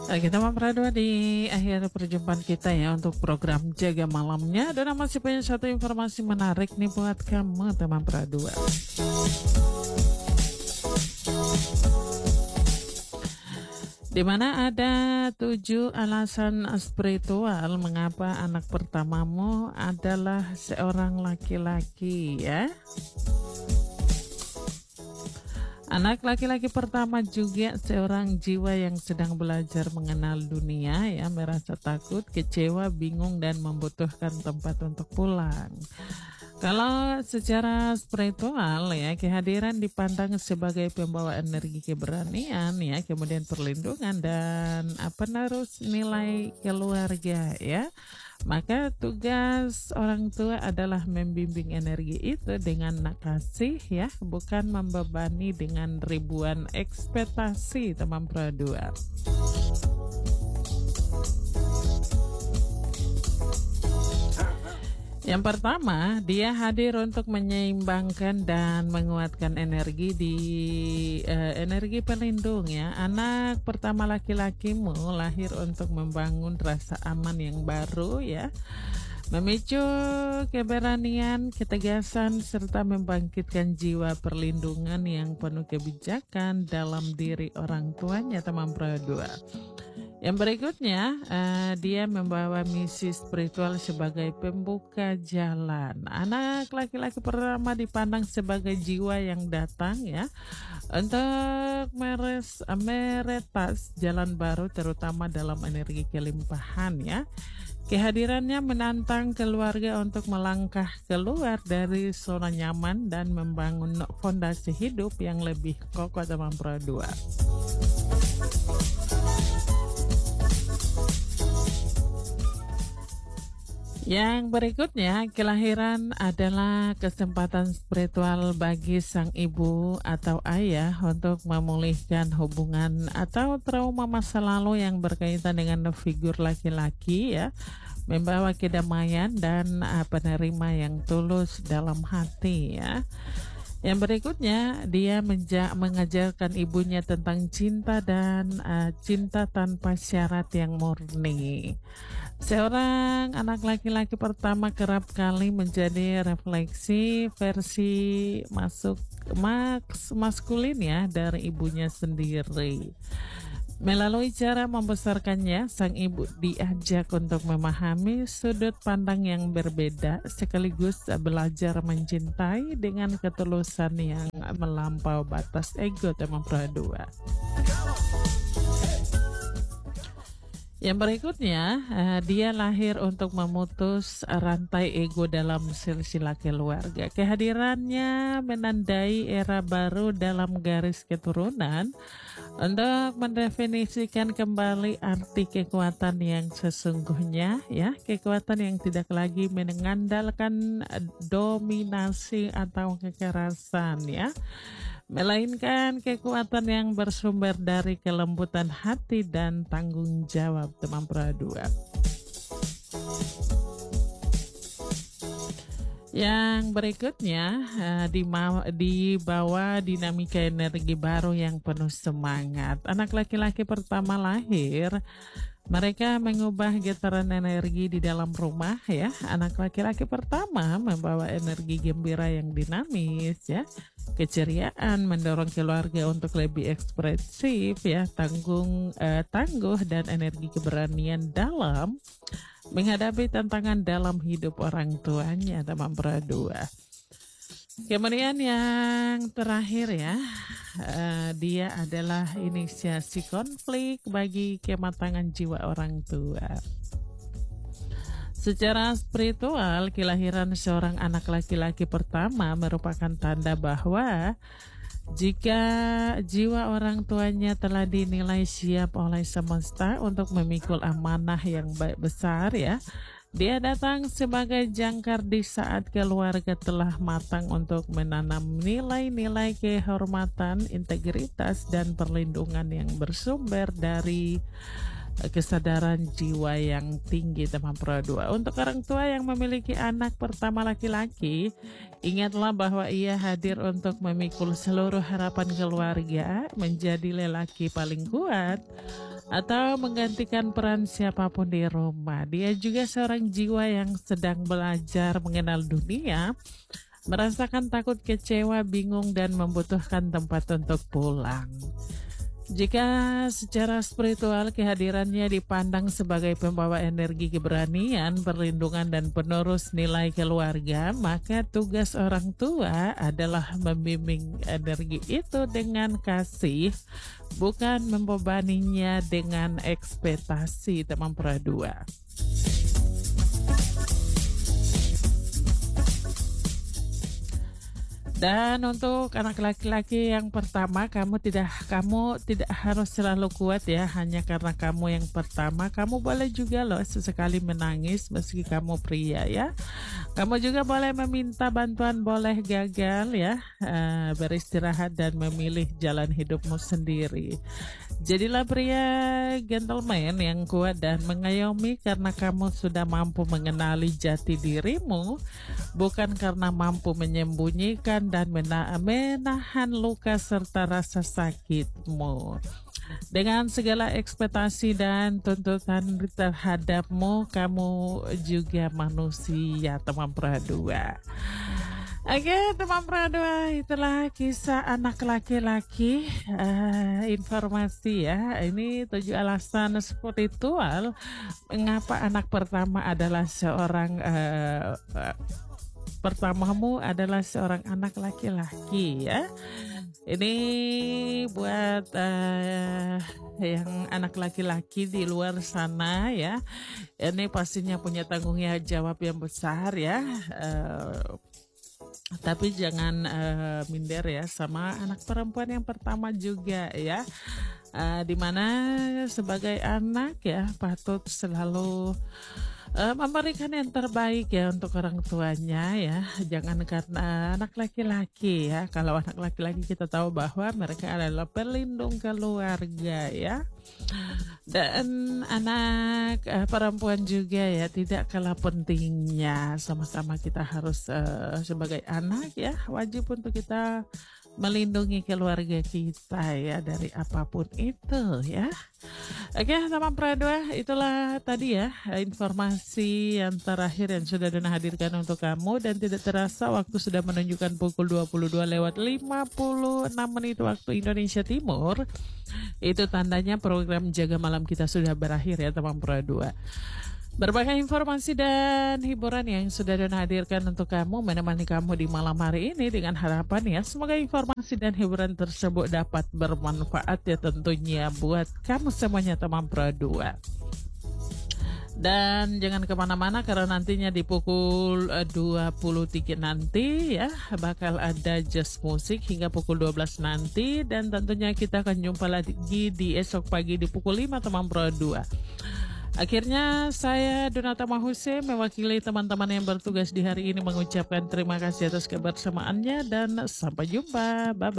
Kita memperdua di akhir perjumpaan kita ya untuk program Jaga Malamnya. Dan masih punya satu informasi menarik nih buat kamu teman perdua. Di mana ada 7 alasan spiritual mengapa anak pertamamu adalah seorang laki-laki ya. Anak laki-laki pertama juga seorang jiwa yang sedang belajar mengenal dunia ya, merasa takut, kecewa, bingung dan membutuhkan tempat untuk pulang. Kalau secara spiritual ya, kehadiran dipandang sebagai pembawa energi keberanian ya, kemudian perlindungan dan penerus nilai keluarga ya. Maka tugas orang tua adalah membimbing energi itu dengan kasih ya, bukan membebani dengan ribuan ekspektasi teman perdua. Yang pertama, dia hadir untuk menyeimbangkan dan menguatkan energi di energi pelindung ya. Anak pertama laki-lakimu lahir untuk membangun rasa aman yang baru ya, memicu keberanian, ketegasan serta membangkitkan jiwa perlindungan yang penuh kebijakan dalam diri orang tuanya teman perdua. Yang berikutnya, dia membawa misi spiritual sebagai pembuka jalan. Anak laki-laki pertama dipandang sebagai jiwa yang datang ya untuk meretas jalan baru terutama dalam energi kelimpahan ya. Kehadirannya menantang keluarga untuk melangkah keluar dari zona nyaman dan membangun fondasi hidup yang lebih kokoh teman perdua. Yang berikutnya, kelahiran adalah kesempatan spiritual bagi sang ibu atau ayah untuk memulihkan hubungan atau trauma masa lalu yang berkaitan dengan figur laki-laki ya, membawa kedamaian dan penerima yang tulus dalam hati ya. Yang berikutnya, dia mengajarkan ibunya tentang cinta dan cinta tanpa syarat yang murni. Seorang anak laki-laki pertama kerap kali menjadi refleksi versi maskulin ya dari ibunya sendiri. Melalui cara membesarkannya, sang ibu diajak untuk memahami sudut pandang yang berbeda sekaligus belajar mencintai dengan ketulusan yang melampaui batas ego teman perdua. Yang berikutnya, dia lahir untuk memutus rantai ego dalam silsilah keluarga. Kehadirannya menandai era baru dalam garis keturunan untuk mendefinisikan kembali arti kekuatan yang sesungguhnya ya, kekuatan yang tidak lagi mengandalkan dominasi atau kekerasan ya, melainkan kekuatan yang bersumber dari kelembutan hati dan tanggung jawab teman perdua. Yang berikutnya, dibawa dinamika energi baru yang penuh semangat. Anak laki-laki pertama lahir, mereka mengubah getaran energi di dalam rumah ya. Anak laki-laki pertama membawa energi gembira yang dinamis ya, keceriaan, mendorong keluarga untuk lebih ekspresif ya, tangguh dan energi keberanian dalam menghadapi tantangan dalam hidup orang tuanya teman perdua. Kemudian yang terakhir ya, dia adalah inisiasi konflik bagi kematangan jiwa orang tua. Secara spiritual, kelahiran seorang anak laki-laki pertama merupakan tanda bahwa jika jiwa orang tuanya telah dinilai siap oleh semesta untuk memikul amanah yang besar ya, dia datang sebagai jangkar di saat keluarga telah matang untuk menanam nilai-nilai kehormatan, integritas dan perlindungan yang bersumber dari kesadaran jiwa yang tinggi teman Pro 2. Untuk orang tua yang memiliki anak pertama laki-laki, ingatlah bahwa ia hadir untuk memikul seluruh harapan keluarga, menjadi lelaki paling kuat, atau menggantikan peran siapapun di rumah. Dia juga seorang jiwa yang sedang belajar mengenal dunia, merasakan takut, kecewa, bingung, dan membutuhkan tempat untuk pulang. Jika secara spiritual kehadirannya dipandang sebagai pembawa energi keberanian, perlindungan, dan penerus nilai keluarga, maka tugas orang tua adalah membimbing energi itu dengan kasih, bukan membebaninya dengan ekspektasi teman Pro 2. Dan untuk anak laki-laki yang pertama, kamu tidak harus selalu kuat ya, hanya karena kamu yang pertama. Kamu boleh juga loh sesekali menangis meski kamu pria ya. Kamu juga boleh meminta bantuan, boleh gagal ya, beristirahat dan memilih jalan hidupmu sendiri. Jadilah pria gentleman yang kuat dan mengayomi karena kamu sudah mampu mengenali jati dirimu, bukan karena mampu menyembunyikan dan menahan luka serta rasa sakitmu. Dengan segala ekspektasi dan tuntutan terhadapmu, kamu juga manusia teman Pro 2. Oke teman Pro 2, itulah kisah anak laki-laki. Informasi ya, ini 7 alasan spiritual mengapa anak pertama adalah seorang pertamamu adalah seorang anak laki-laki ya. Ini buat yang anak laki-laki di luar sana ya. Ini pastinya punya tanggung jawab yang besar ya. Tapi jangan minder ya sama anak perempuan yang pertama juga ya. Dimana sebagai anak ya patut selalu memberikan yang terbaik ya untuk orang tuanya ya. Jangan karena anak laki-laki ya. Kalau anak laki-laki kita tahu bahwa mereka adalah pelindung keluarga ya. Dan anak perempuan juga ya, tidak kalah pentingnya. Sama-sama kita harus sebagai anak ya, wajib untuk kita melindungi keluarga kita ya dari apapun itu ya. Oke teman Pro 2, itulah tadi ya informasi yang terakhir yang sudah Dona hadirkan untuk kamu. Dan tidak terasa waktu sudah menunjukkan pukul 22:56 waktu Indonesia Timur. Itu tandanya program Jaga Malam kita sudah berakhir ya teman Pro 2. Berbagai informasi dan hiburan yang sudah Dona hadirkan untuk kamu, menemani kamu di malam hari ini dengan harapan ya semoga informasi dan hiburan tersebut dapat bermanfaat ya tentunya buat kamu semuanya teman Pro 2. Dan jangan kemana-mana karena nantinya di pukul 23 nanti ya bakal ada jazz musik hingga pukul 12 nanti. Dan tentunya kita akan jumpa lagi di esok pagi di pukul 5 teman Pro 2. Akhirnya saya Donata Mahuse mewakili teman-teman yang bertugas di hari ini mengucapkan terima kasih atas kebersamaannya dan sampai jumpa. Bye-bye.